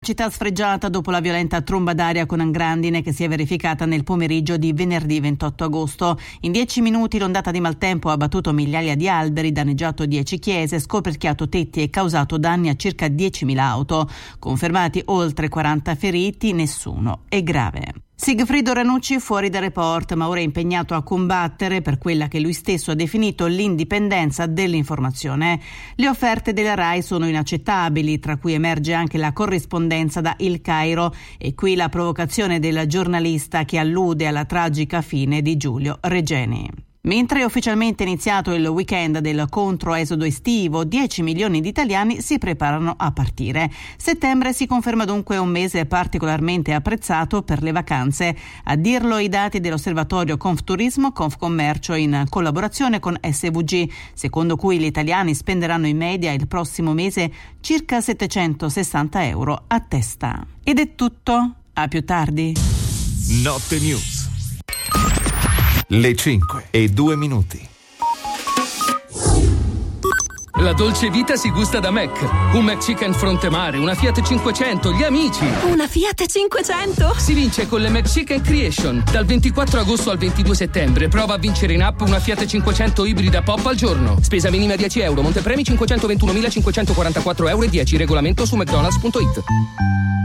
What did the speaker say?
Città sfregiata dopo la violenta tromba d'aria con grandine che si è verificata nel pomeriggio di venerdì 28 agosto. In 10 minuti l'ondata di maltempo ha abbattuto migliaia di alberi, danneggiato 10 chiese, scoperchiato tetti e causato danni a circa 10.000 auto. Confermati oltre 40 feriti, nessuno è grave. Sigfrido Ranucci fuori dal report, ma ora è impegnato a combattere per quella che lui stesso ha definito l'indipendenza dell'informazione. Le offerte della RAI sono inaccettabili, tra cui emerge anche la corrispondenza da Il Cairo e qui la provocazione del giornalista che allude alla tragica fine di Giulio Regeni. Mentre è ufficialmente iniziato il weekend del controesodo estivo, 10 milioni di italiani si preparano a partire. Settembre si conferma dunque un mese particolarmente apprezzato per le vacanze. A dirlo i dati dell'osservatorio Confturismo Confcommercio in collaborazione con SVG, secondo cui gli italiani spenderanno in media il prossimo mese circa 760 euro a testa. Ed è tutto. A più tardi. Notte News. Le 5:02. La dolce vita si gusta da Mac. Un McChicken fronte mare, una Fiat 500, gli amici. Una Fiat 500? Si vince con le McChicken Creation. Dal 24 agosto al 22 settembre prova a vincere in app una Fiat 500 ibrida pop al giorno. Spesa minima 10 euro, montepremi 521.544,10 €, regolamento su mcdonalds.it.